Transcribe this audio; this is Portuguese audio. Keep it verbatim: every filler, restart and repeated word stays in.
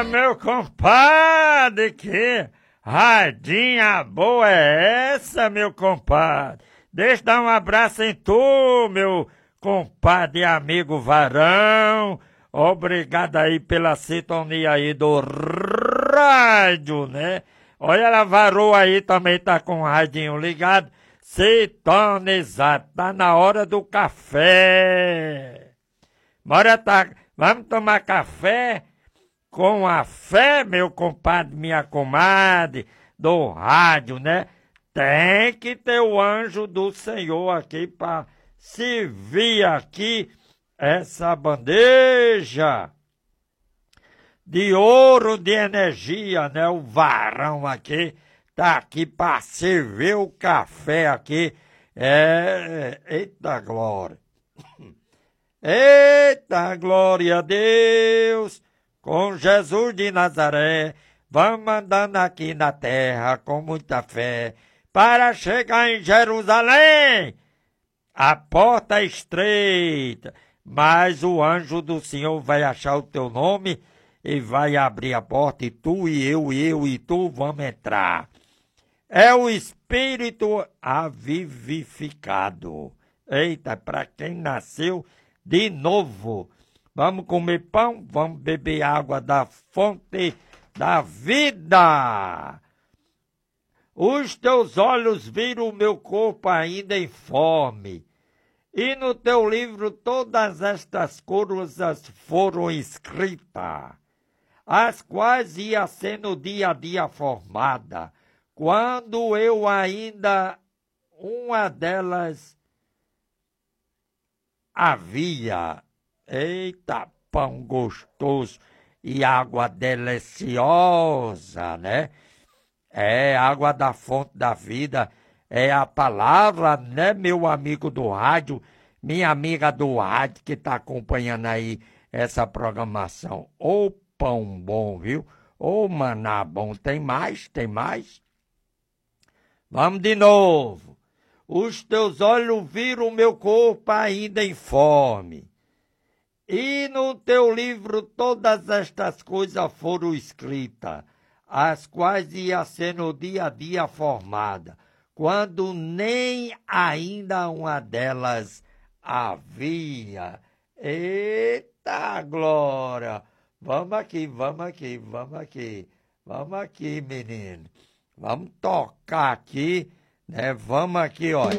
Eita, meu compadre, que radinha boa é essa, meu compadre? Deixa eu dar um abraço em tu, meu compadre e amigo Varão. Obrigado aí pela sintonia aí do rádio, né? Olha, ela varou aí, também tá com o radinho ligado, sintonizado. Tá na hora do café. Bora tá, vamos tomar café com a fé, meu compadre, minha comadre, do rádio, né? Tem que ter o anjo do Senhor aqui para servir aqui essa bandeja de ouro de energia, né? O varão aqui tá aqui para servir o café aqui. É, eita glória. Eita glória a Deus. Com Jesus de Nazaré, vamos andando aqui na terra com muita fé, para chegar em Jerusalém. A porta é estreita, mas o anjo do Senhor vai achar o teu nome e vai abrir a porta, e tu e eu, e eu e tu vamos entrar. É o Espírito avivificado. Eita, para quem nasceu de novo. Vamos comer pão, vamos beber água da fonte da vida. Os teus olhos viram o meu corpo ainda informe, e no teu livro todas estas coisas foram escritas, as quais ia sendo dia a dia formada, quando eu ainda uma delas havia. Eita, pão gostoso e água deliciosa, né? É água da fonte da vida, é a palavra, né, meu amigo do rádio, minha amiga do rádio que está acompanhando aí essa programação. Ô pão bom, viu? Ô maná bom. Tem mais? Tem mais? Vamos de novo. Os teus olhos viram o meu corpo ainda informe, e no teu livro todas estas coisas foram escritas, as quais ia sendo dia a dia formada, quando nem ainda uma delas havia. Eita glória! Vamos aqui, vamos aqui, vamos aqui, vamos aqui, menino. Vamos tocar aqui, né? Vamos aqui, olha.